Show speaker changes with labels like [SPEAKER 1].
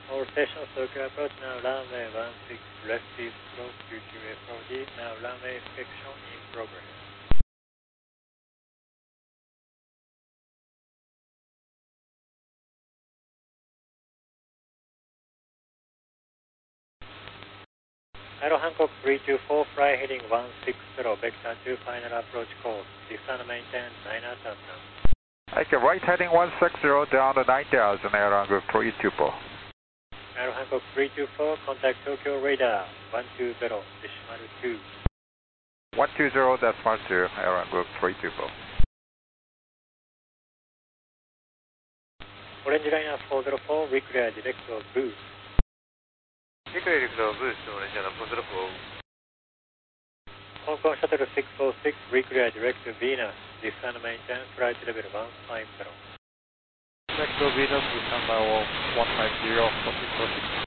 [SPEAKER 1] All stations, Tokyo approach, now runway 16, left is close to QFOD, now runway inspection in progress. Aero Hancock 324, fly heading 160, vector 2, final approach course, descend maintain 9,000.
[SPEAKER 2] Okay, right heading 160 down to 9,000, Aero Hancock 324.
[SPEAKER 1] Aero Hancock 324, contact Tokyo radar 120, decimal 2.
[SPEAKER 2] 120, decimal 2, Aero Hancock 324.
[SPEAKER 1] Orange liner 404, reclear direct of boost.
[SPEAKER 3] Reclear direct of boost, Orange liner 404.
[SPEAKER 1] Hong Kong Shuttle 646, reclear direct to Venus, descend maintain, flight level 150.
[SPEAKER 2] Direct to Venus, descend level 150,